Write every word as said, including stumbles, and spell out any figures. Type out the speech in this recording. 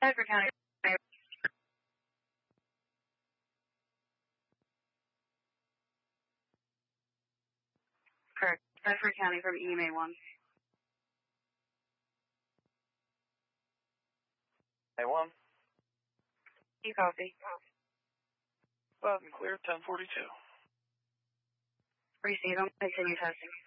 Bedford County. Correct. Bedford County from E M A one. A one. You copy. Loud and clear, ten forty-two. Receive them. Continue testing.